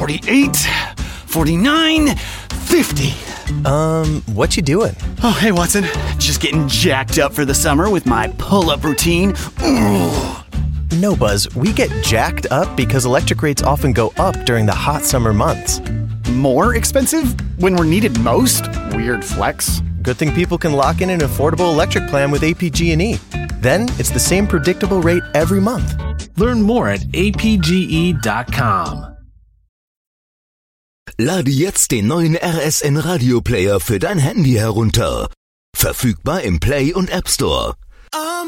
48, 49, 50. What you doing? Oh, hey, Watson. Just getting jacked up for the summer with my pull-up routine. Ooh. No, Buzz, we get jacked up because electric rates often go up during the hot summer months. More expensive when we're needed most? Weird flex. Good thing people can lock in an affordable electric plan with APG&E. Then it's the same predictable rate every month. Learn more at apge.com. Lade jetzt den neuen RSN Radio Player für dein Handy herunter. Verfügbar im Play und App Store.